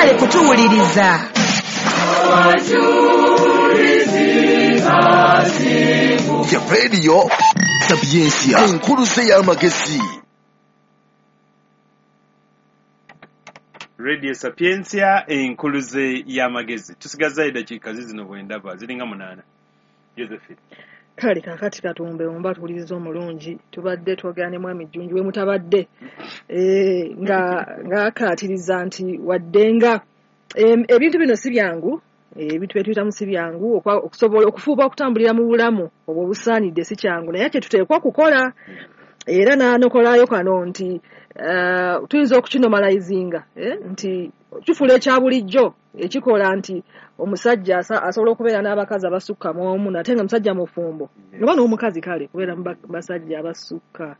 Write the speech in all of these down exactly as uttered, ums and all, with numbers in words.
mwagale kutuwuliriza. Ya radio Sapiensia enkuluze y'amagezi. Radio Sapiensia enkuluze y'amagezi. Tusigaza eddakiika zino bwendaba ziringa munaana. Josephine. Kale kakati katumbe omba tuwuliriza omulungi tubadde twogera ne mwami Jjunju we mutabadde eh nga ngakatiriza nti waddenga ebintu bino si byangu ebintu byetuyita mu si byangu okusobola okufuuba okutambulira mu bulamu obwo busaanidde si kyangu naye kye tuteekwa kukola era n'anokolayo kano nti uh, tuyinza okukinomalizinga eh? nti kifuula ekya bulijjo ekikola nti omusajja asobola okubeera n'abakazi abasukka mu omu nate nga musajja mufumbo oba n'omukazi kale kubeera basajja abasukka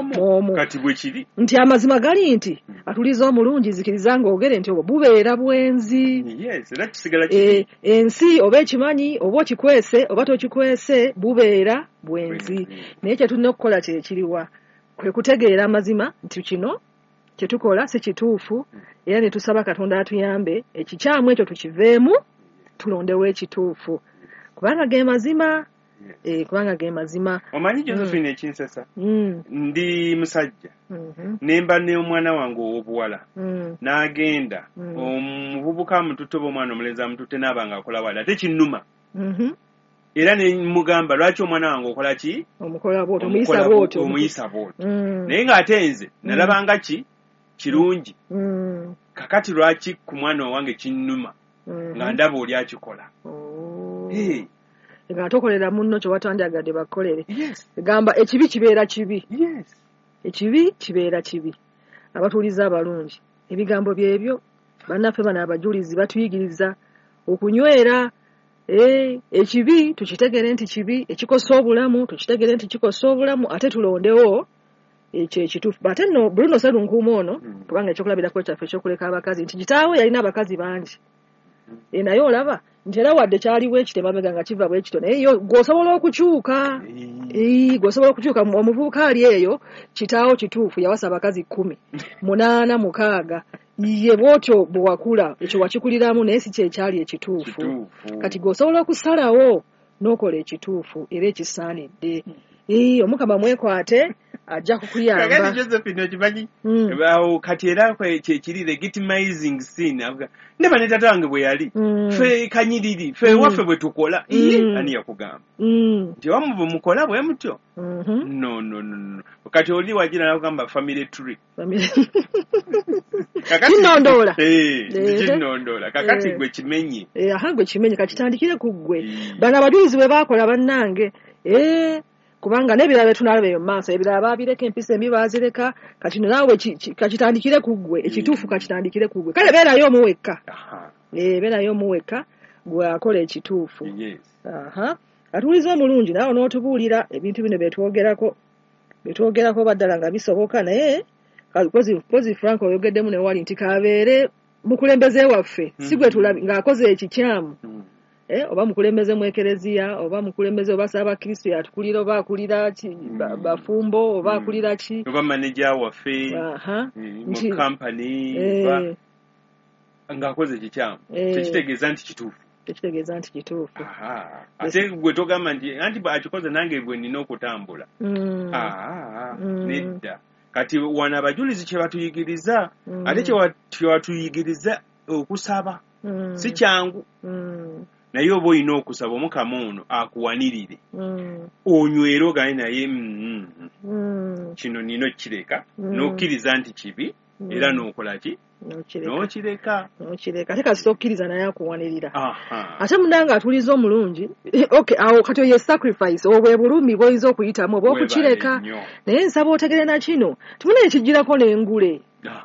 mu kati bwe kiri nti amazima gali nti atuliza omulungi zikiriza ng'ogere nti obwo bubeera bwenzi yes, era kisigala kiri ensi oba ekimanyi oba okikwese oba tokikwese bubeera bwenzi naye kye tulina okukola kye kiriwa kwe kutegeera amazima nti kino kye tukola si kituufu era ne tusaba Katonda atuyambe ekikyamu ekyo tukiveemu tulondewo ekituufu kubanga ge mazima eh kubanga ge mazima omanyi Josephine mm. ekinsesa mm. ndi musajja mm-hmm. nemba ne omwana wange ow'obuwala mm. n'agenda mm. omuvubuka mututoba omwana omulenzi amututte n'abanga akola wala ate kinnuma mm-hmm. era ne mugamba lwaki omwana wange okola ki omukola bw'oto omuyisa bw'oto omuyisa bw'oto mm. naye ng'ate nze nalabanga ki kirungi mm. kakati lwaki ku mwana wange kinnuma mm-hmm. nga ndaba oli akikola oh. hey. nga tokolera munno kye watandyagadde bakolere yes. gamba ekibi kibeera kibi yes. ekibi kibeera kibi abatuuliza abalungi ebigambo byebyo bannaffe bano abajulizi batuyigiriza okunywera eh ekibi tukitegere nti kibi ekikosa obulamu tukitegere nti kikosa obulamu ate tulondewo ekyo ekituufu bate no Bruno Serunkumo ono mm. kubanga ekyokulabirako kyaffe ekyokuleka abakazi nti kitaawe yalina abakazi bangi mm. e naye olaba nti era wadde kyaliwo ekitemabega nga kiva bwekito naye yo gwosobola okukyuka ee gwosobola okukyuka omuvubuka ali eyo kitaawo kituufu yawasa abakazi kkumi munaana mukaaga ye bwotyo bwewakula ekyo wakikuliramu naye si kyekyali ekituufu kati gwosobola okusalawo n'okola ekituufu era ekisaanidde ee omukama mwekwate ajja kukuyamba kagati Josephine okimanyi mm. awo kati era kyekiri legitimizing scene avuga ndaba ne tata wange bwe yali mm. fe kanyiriri fe mm. waffe bwe tukola mm. ani yakugamba mm. nti wamu bwe mukola bwe mutyo mm-hmm. no no no no kati oli wagira nakugamba family tree family kinondola eh kinondola kakati gwe kimenye eh aha gwe kimenye kakitandikire ku gwe bana abajulizi bwe bakola bannange eh kubanga nebirala tunalaba eyo maaso ebirala babireka empisa embi bazireka kati naawe kakitandikire kuggwe ekituufu kakitandikire kuggwe kale beerayo omuwekka eh beerayo omuwekka gwe akola ekituufu aha atuliza omulungi naawe n'otubuulira ebintu bino byetwogerako byetwogerako baddala nga bisoboka naye kozi kozi Frank oyogeddemu ne wali nti kabeere mukulembeze waffe si gwe tulabi ng'akoze ekikyamu eh oba mukulembeze mu ekereziya oba mukulembeze oba saba Kristo yatukulira oba akulira ki bafumbo oba akulira ki oba manager waffe aha mu company ba ngakoze ekikyamu tekitegeeza nti kituufu tekitegeeza nti kituufu aha ate gwe togamba nti anti akikoze nange bwe nina okutambula aha nedda kati wana abajulizi kye batuyigiriza ate kye watuyigiriza okusaba si kyangu naye oba olina okusaba omukama ono akuwanirire onywera ogane naye kino nina okukireka n'okkiriza nti kibi era n'okola ki n'okireka n'okireka ate kasita okkiriza naye akuwanirira ate munanga atuliza omulungi okay awo kati oyo sacrifice obwe bulumi bw'oyinza okuyitamu oba okukireka naye nsaba otegere na kino tufuna ekijjirako n'engule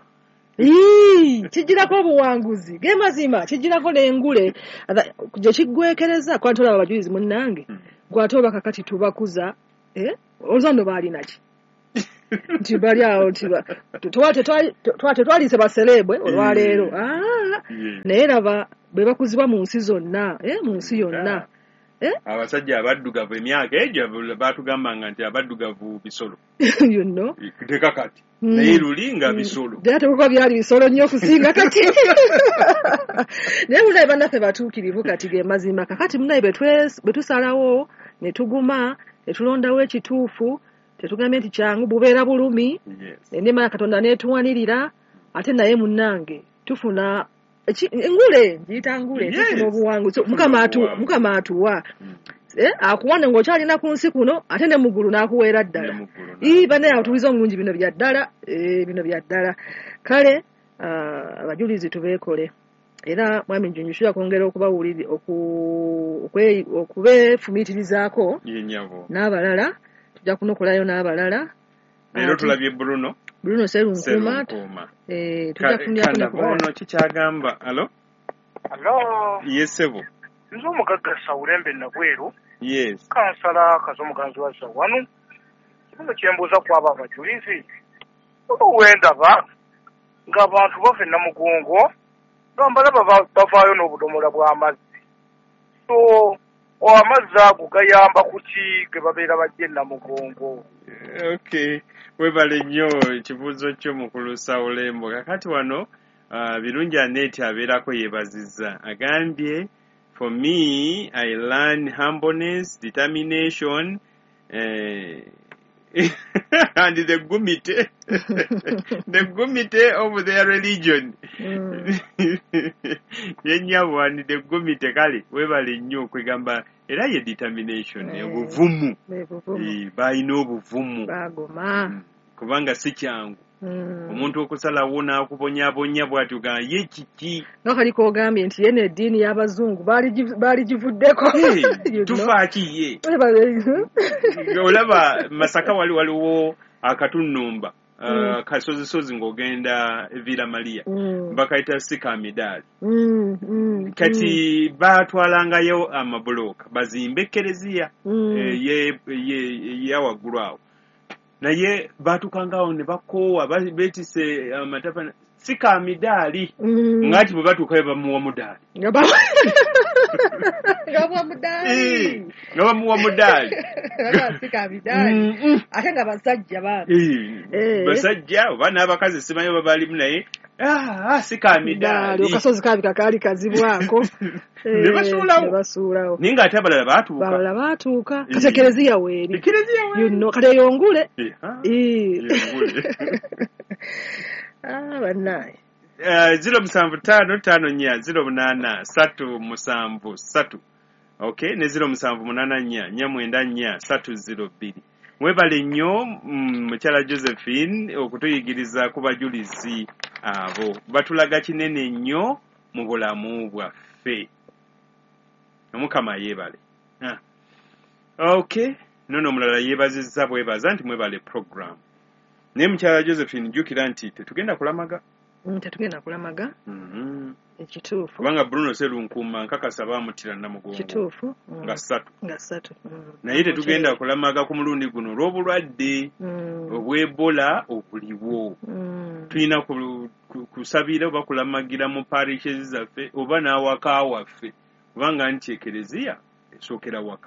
Ii, kijirako obuwanguzi. Ge mazima, kijirako n'engule. Gye kiggwekereza kwa ntola abajulizi munnange. Gwatoba kakati tubakuza, eh? Ozando bali naki. Nti bali awo tiba. Twate twate twalise baselebwe olwaleero. Ah. Naye laba bwe bakuzibwa mu nsi zonna, eh mu nsi yonna. Eh? Abasajja abaddugavu emyaka egyo batugambanga nti abaddugavu bisolo. You know. Tekakati. naye lulinga bisolo ddala tekuba byali bisolo nnyo okusinga kati naye munaye bannaffe batuukirivu kati ge mazima kakati munaye bwe tusalawo ne tuguma ne tulondawo ekituufu tetugambye nti kyangu bubeera bulumi ennema ya Katonda neetuwanirira ate naye munnange tufuna engule ngiyita ngule tufuna obuwanguzi mukama atuwa akuwane ng'okyalina ku nsi kuno ate ne muggulu n'akuweera ddala ii banne atuwiza omulungi bino bya ddala bino bya ddala kale abajulizi tubeekole era mwami Njunju yakwongera okubawulira okubeefumiitirizaako n'abalala tujja kunokolayo n'abalala leero tulabye Bruno Bruno Serunkuma eh tujja kunyakuna ono kikyagamba alo alo yesebo nzo mugagasa ulembe nabweru yes kansala kazomuganzi wa zawanu kino kyembuza kwaba abajulizi wenda ba ng'abantu bave na mugongo ngambala bavaayo n'obudomola bw'amazzi so amazzi ago gayamba kuki ge babeera bajje na mugongo okay webale nnyo ekibuuzo kyo mukulu Saulembo kakati wano uh, birungi aneeti abeerako yeebazizza agambye for me I learn humbleness determination uh, and the gumite the gumite of their religion yenyabo and the gumite kale webale nnyo okwegamba era ye determination obuvumu balina obuvumu bagoma kubanga si kyangu omuntu okusalawo n'akubonyabonya bw'atyo ga ye kiki nakaliko ogambye nti yene eddiini y'abazungu baali givuddeko tufaakiye olaba Masaka wali waliwo akatunumba Uh, kasozisozi ng'ogenda Villa Maria mm. bakayita Sikamidaali mm, mm, kati mm. baatwalangayo amabulooka bazimbe ekkereziya mm. e, ye, ye, yawaggulu awo naye baatukangawo ne bakoowa beetise amatafana Sikamidaali mm. ng'ati bwe batuukayo bamuwa mudaali nga bamuwa mudaali nga bamuwa mudaali Sikamidaali ate nga basajja baabi basajja oba n'abakazi simanyi oba baalimu naye ah Sikamidaali akasozi kaabi kakaali kazibwako ne basuulawo naye ng'ate abalala baatuuka abalala baatuuka kati ekereziya weeri ekereziya weeri kati eyongule ah bannaye ziro musanvu ttaano ttaano nnya ziro munaana ssatu musanvu ssatu okay ne ziro musanvu munaana nnya nnya mwenda nnya ssatu ziro bbiri mwebale nnyo mukyala Josephine okutuyigiriza ku bajulizi abo batulaga kinene nnyo mu bulamu bwaffe omukama yeebale ah. okay nono omulala yeebazizza bwebaza nti mwebale program naye mukyala Josephine jjukira nti tetugenda kulamaga tetugenda kulamaga ekituufu kubanga Bruno Serunkuma nkakasa baamutira namugongo kituufu nga ssatu nga ssatu naye tetugenda kulamaga ku mulundi guno olw'obulwadde obw'Ebola obuliwo tulina kusabira oba kulamagira mu parishes zaffe oba n'awaka waffe kubanga nti ekereziya esookera waka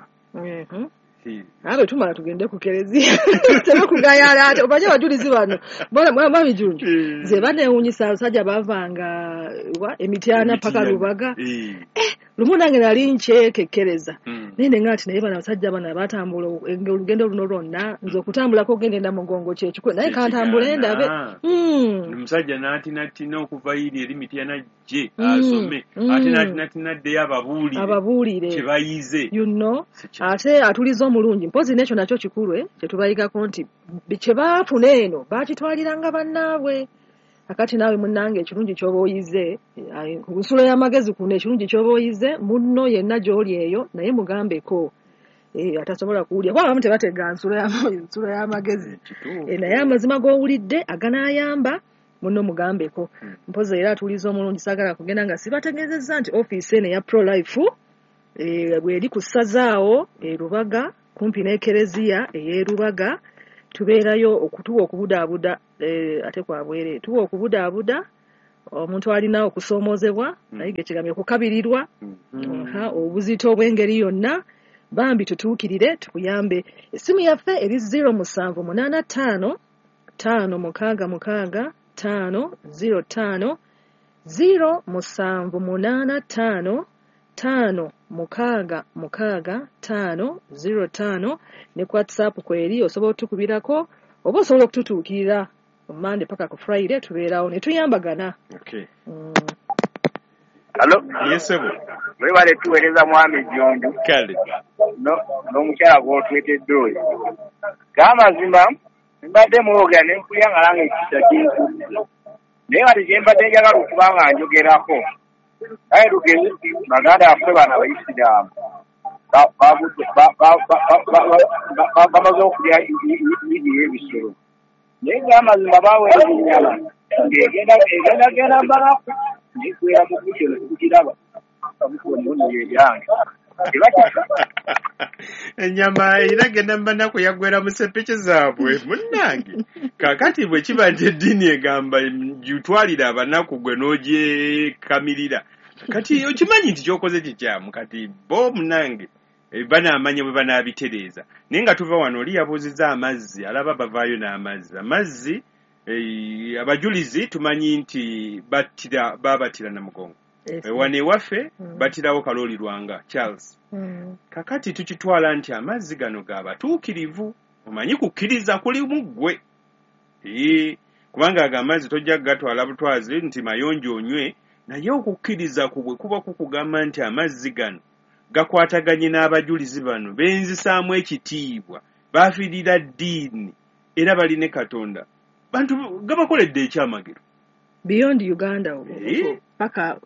abe tumala tugende ku kereziya tero kugayala ate obanye abajulizi bano bona mwami Junju ze baneewunyisa abasajja bavanga wa emityana paka Lubaga eh lumu nange nali nkyekekkereza nene ngati naye bana abasajja bana batambula olugendo luno lwonna nze okutambulako ogende nda mugongo kyekikwe naye kantambule ndabe omusajja n'atinatina okuva iri eri mityana gye asome ate n'atinatina ddeyo ababuulire ababuulire kyebayize you know ate atuliza omulungi mpozi nekyo nakyo kikulu kyetubayigako nti kye baafuna eno bakitwaliranga bannaabwe akati naawe munnange ekirungi ky'oba oyize ku nsulo y'amagezi kuno ekirungi ky'oba oyize munno yenna gy'oli eyo naye mugambeko atasobola kuwulira kuba abamu tebatega nsulo y'amagezi naye amazima g'owulidde aganaayamba munno mugambeko mpozi era atuliza omulungi saagala kugenda nga sibategeezezza nti ofiisi eno eya pro-life bweri ku ssazaawo e Lubaga kumpi n'ekereziya ey'e Lubaga tubeerayo okutuwa okubudaabuda ate kwabwere tuwa okubudaabuda omuntu alina okusoomoozebwa naye gekigamye okukabirirwa obuzito obw'engeri yonna bambi tutuukirire tukuyambe essimu yaffe eri ziro musanvu munaana ttaano tano mukaaga mukaaga tano zero tano zero musanvu munana tano tano mukaaga mukaaga tano zero tano ne ku WhatsApp kweri osobola otukubirako oba osobola okututuukirira Monday paka ku Friday tubeerawo ne tuyambagana. Okay. Mm. Hello? Yes, sir. We wale tuweleza mwami Jondu. Kale. No, no mchala kwa tuwetedde oyo. Kama zimba, mbadde muwoga ne nkuyangala ng'ekisa kintu. Naye kati kye mbadde njagala okuba nga njogerako. Aye lugezi baganda baffe bano abayisiraamu. Bamaze okulya igi y'ebisolo. Naye ng'amazima baaweereza ennyama. Ng'egenda genda mbalaku. Ndikwera mu kujja okukiraba. Enyama iragenda mbanaku yagwera mu sepeke zaabwe munnange kakati bwe kiba nti eddiini egamba jutwalira abanaku gwe n'ogyekamirira kati okimanyi nti kyokoze kikyamu kati bo munnange banaamanya bwe banaabitereeza naye nga tuva wano oli yabuuzizza amazzi alaba bavaayo n'amazzi amazzi abajulizi tumanyi nti battira baabattira Namugongo. Yes, wane waffe mm. batirawo Kaloli Lwanga Charles mm. kakati tukitwala nti amazzi gano gabatuukirivu omanyi kukkiriza kuli muggwe ee kubanga aga amazzi tojja gatwala butwazi nti mayonjo onywe naye okukkiriza kubwe kuba kukugamba nti amazzi gano gakwataganye n'abajulizi bano benzisaamu ekitiibwa baafiirira ddiini era baline Katonda bantu gabakoledde ekyamagero beyond Uganda ee paka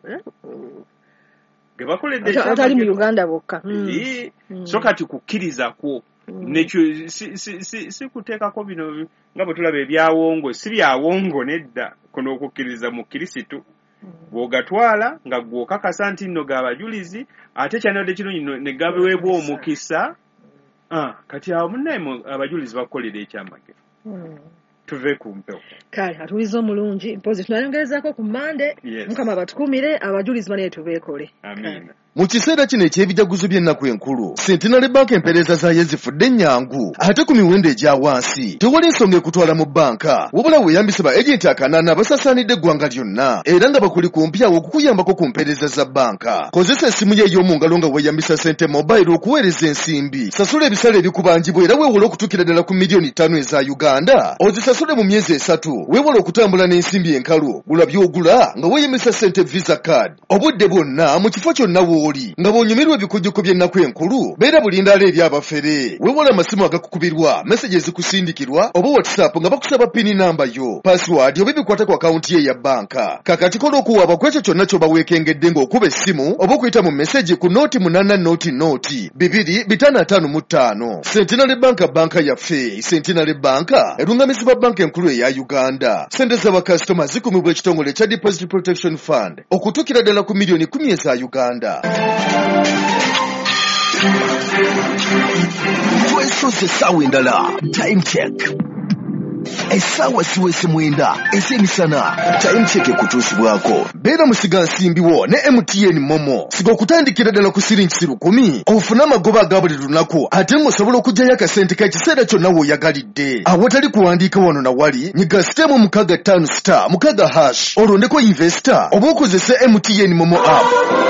gebakoledde atali mu Uganda bokka ee so kati kukkiriza kwo nekyo si si si, si kuteekako bino nga bwe tulaba ebyawongo si byawongo nedda kono okukkiriza mu Kirisitu bw'ogatwala nga gw'okakasa nti nno g'abajulizi ate kyanadde kino ne gabeebwa omukisa ah kati awo munnaye abajulizi bakolera ekyamagero tuve ku mpewo kale atuliza omulungi mpozi tunayongerezaako ku Monday mukama batukumire abajulizi bane tubeekole amina mu kiseera kino eky'ebijaguzo by'ennaku enkulu Centenary Bank empeereza zaayo zifudde nnyangu ate ku miwendo egya wansi tewali ensonga ekutwala mu banka wabula weeyambisa ba ejenti akanaana basasaanidde eggwanga lyonna era nga bakuli kumpyawo okukuyambako ku mpeereza za banka kozesa essimu ye ey'omu ngalo nga weeyambisa Sente Mobile okuweereza ensimbi sasula ebisale ebikubangibwa era weewole okutuukira ddala ku miliyoni ttaano eza Uganda ozisasule mu myezi esatu weewole okutambula n'ensimbi enkalu gula by'ogula nga weeyambisa Sente Visa Card obudde bwonna mu kifo kyonna oli nga bw'onyumirwa ebikujjuko by'ennaku enkulu beera bulindaala eri abafere weewole amasimu agakukubirwa meseji ezikusindikirwa oba WhatsApp nga bakusaba pini namba yo password oba ebikwata ku akawunti ye ya banka kakati kola okuwaaba ku ekyo kyonna ky'oba weekengedde ng'okuba essimu oba okuyita mu meseji ku nooti munana nooti nooti bibiri bitaano ataano mu ttaano Centenary Banka banka yaffe Centenary Banka erungamizibwa banka enkulu eya Uganda sente z'abakasitoma zikumibwa ekitongole ekya Deposit Protection Fund okutuukira ddala ku miliyoni kumi eza Uganda. Twesoze essaawa endala time check essaawa siwese mwenda ez'emisana time check ekutuusibwako beera musiga nsimbiwo ne M T N Momo siga okutandikira ddala ku siringi lukumi ofune amagoba aga buli lunaku ate ng'osobola okuggyayo akasente k'ekiseera kyonna w'oyagalidde awatali kuwandiika wano na wali nyiga sitemu mukaaga ttaano star mukaaga hash olondeko investor oba okozese M T N Momo app.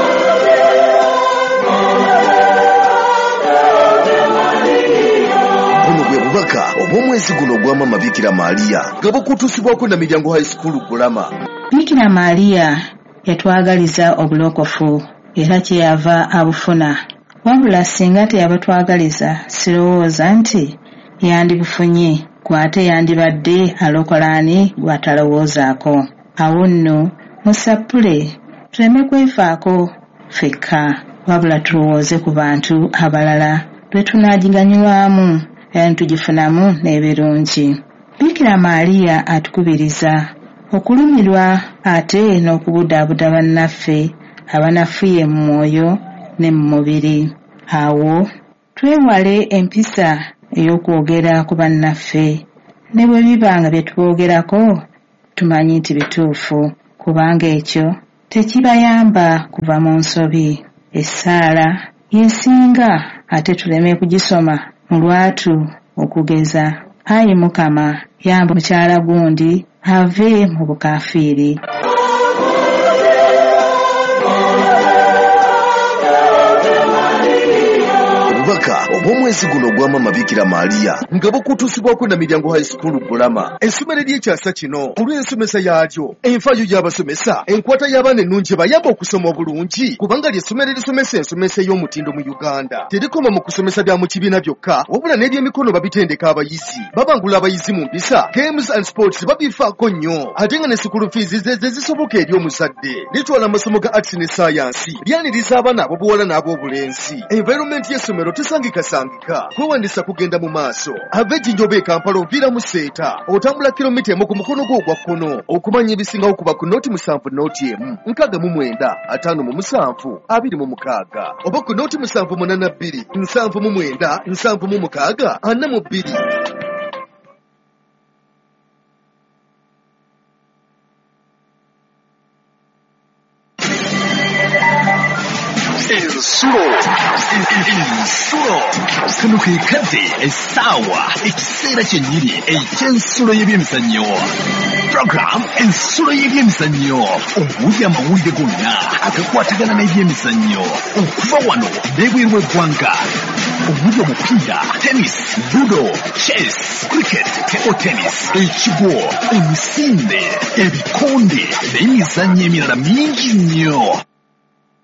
Bubaka obw'omwezi guno ogw'Mama Bikira Maria nga bukutuusibwako na Miryango High School Gulama. Bikira Maria yatwagaliza obulokofu era kyeyava abufuna wabula singa teyabatwagaliza sirowooza nti yandibufunye gwate yandibadde alokolaani gwatalowoozaako awo nno musapule tuleme kwefaako fekka wabula tulowooze ku bantu abalala lwe tunaagiganyulwamu era tugifunamu n'ebirungi. Bikira Maria atukubiriza okulumirwa ate n'okubudaabuda bannaffe abanafuye mu mwoyo ne mu mubiri. Awo twewale empisa ey'okwogera ku bannaffe ne bwe biba nga bye tuboogerako tumanyi nti bituufu kubanga ekyo tekibayamba kuva mu nsobi. Essaala yesinga ate tuleme kugisoma mu lwatu okugeza Ayi Mukama yamba mukyala gundi ave mu bukafiiri. Obubaka obw'omwezi guno ogwama Mabikira Maria nga bukutuusibwako na Miryango High School Bulama. Essomero ly'ekyasa kino olw'ensomesa yaalyo, enfaayo y'abasomesa, enkwata y'abaana ennungi bayamba okusoma obulungi kubanga ly'essomero erisomesa ensomesa ey'omutindo mu Uganda. Terikoma mu kusomesa bya mu kibiina byokka wabula n'ebyemikono babitendeka abayizi, babangula abayizi mu mpisa, games and sports babifaako nnyo, ate nga ne sukulu fees ze ze zisoboka eri omuzadde. Litwala amasomo ga arts ne science, lyaniriza abaana ab'obuwala n'ab'obulenzi. Environment y'essomero tesangikasangika, kwewandisa kugenda mu maaso. Ava Ejjinja e Kampala oviira mu Seeta, otambula kilomita emu ku mukono gwo ogwa kkono. Okumanya ebisingawo kuba ku nooti musanvu nooti emu, nkaaga mu mwenda, ataano mu musanvu, abiri mu mukaaga. Oba ku nooti musanvu munaana bbiri, nsanvu mu mwenda, nsanvu mu mukaaga, ana mu bbiri. Ensulo ensulo kano ke kadde essaawa ekiseera kyennyini eky'ensulo y'ebyemizannyo. Program ensulo y'ebyemizannyo, obuulira amawulire gonna agakwatagana n'ebyemizannyo okuva wano n'ebweru w'eggwanga. Omuli omupiira, tennis, ludo, chess, cricket, table tennis, ekigwo, emisinde, ebikonde n'emizannyo emirala mingi nnyo.